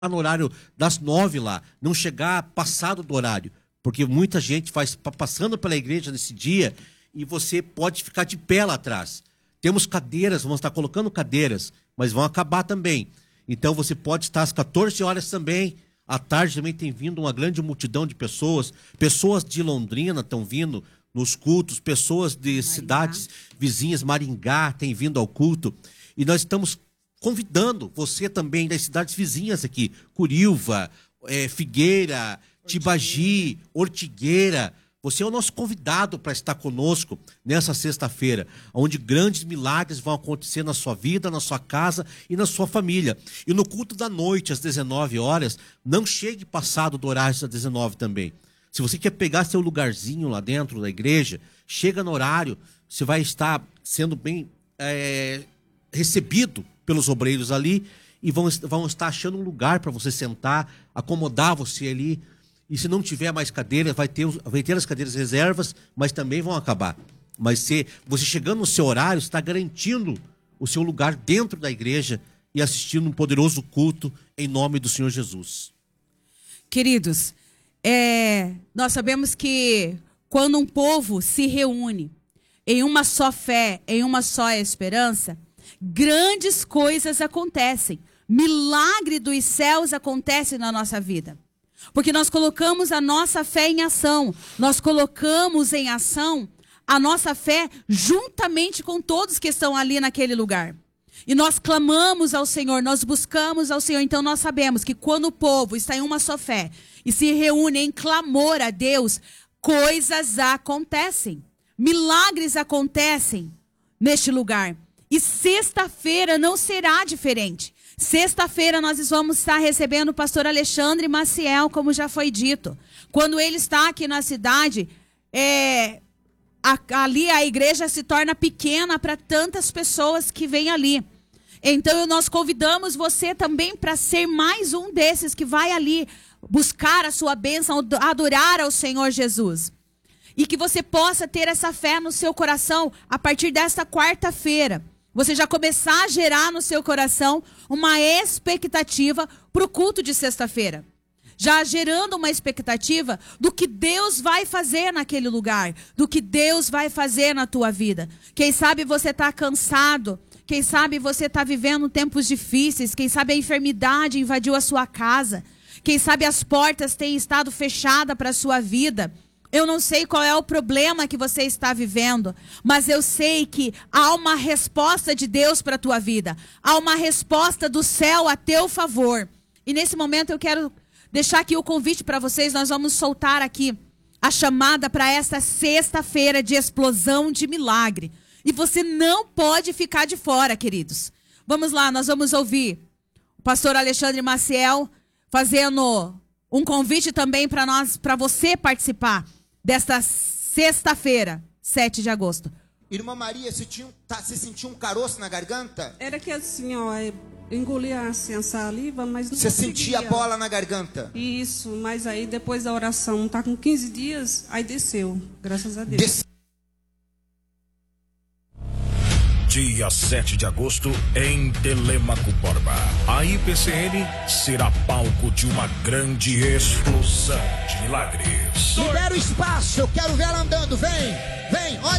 no horário das 9 lá, não chegar passado do horário, porque muita gente vai passando pela igreja nesse dia e você pode ficar de pé lá atrás. Temos cadeiras, vamos estar colocando cadeiras, mas vão acabar também. Então você pode estar às 14 horas também. À tarde também tem vindo uma grande multidão de pessoas. Pessoas de Londrina estão vindo nos cultos, pessoas de Maringá. Cidades vizinhas, Maringá, tem vindo ao culto. E nós estamos convidando você também das cidades vizinhas aqui, Curilva, Figueira, Tibagi, Ortigueira. Você é o nosso convidado para estar conosco nessa sexta-feira, onde grandes milagres vão acontecer na sua vida, na sua casa e na sua família. E no culto da noite, às 19 horas, não chegue passado do horário às 19 também. Se você quer pegar seu lugarzinho lá dentro da igreja, chega no horário, você vai estar sendo bem recebido pelos obreiros ali e vão estar achando um lugar para você sentar, acomodar você ali. E se não tiver mais cadeira, vai ter as cadeiras reservas, mas também vão acabar. Mas se você chegando no seu horário, está garantindo o seu lugar dentro da igreja e assistindo um poderoso culto em nome do Senhor Jesus. Queridos, nós sabemos que quando um povo se reúne em uma só fé, em uma só esperança, grandes coisas acontecem. Milagre dos céus acontece na nossa vida. Porque nós colocamos a nossa fé em ação. Nós colocamos em ação a nossa fé juntamente com todos que estão ali naquele lugar. E nós clamamos ao Senhor, nós buscamos ao Senhor. Então nós sabemos que quando o povo está em uma só fé e se reúne em clamor a Deus, coisas acontecem. Milagres acontecem neste lugar. E sexta-feira não será diferente. Sexta-feira nós vamos estar recebendo o pastor Alexandre Maciel, como já foi dito. Quando ele está aqui na cidade, ali a igreja se torna pequena para tantas pessoas que vêm ali. Então nós convidamos você também para ser mais um desses que vai ali buscar a sua bênção, adorar ao Senhor Jesus. E que você possa ter essa fé no seu coração a partir desta quarta-feira. Você já começar a gerar no seu coração uma expectativa para o culto de sexta-feira. Já gerando uma expectativa do que Deus vai fazer naquele lugar. Do que Deus vai fazer na tua vida. Quem sabe você está cansado. Quem sabe você está vivendo tempos difíceis. Quem sabe a enfermidade invadiu a sua casa. Quem sabe as portas têm estado fechadas para a sua vida. Eu não sei qual é o problema que você está vivendo, mas eu sei que há uma resposta de Deus para a tua vida. Há uma resposta do céu a teu favor. E nesse momento eu quero deixar aqui o convite para vocês. Nós vamos soltar aqui a chamada para esta sexta-feira de explosão de milagre. E você não pode ficar de fora, queridos. Vamos lá, nós vamos ouvir o pastor Alexandre Maciel fazendo um convite também para nós, para você participar desta sexta-feira, 7 de agosto. Irmã Maria, você sentiu um caroço na garganta? Era que assim, ó, engolia assim, a saliva, mas não Você conseguia. sentia bola na garganta? Isso, mas aí depois da oração, tá com 15 dias, aí desceu, graças a Deus. Dia 7 de agosto, em Telêmaco Borba. A IPCN será palco de uma grande explosão de milagres. Libera o espaço, eu quero ver ela andando, vem, olha.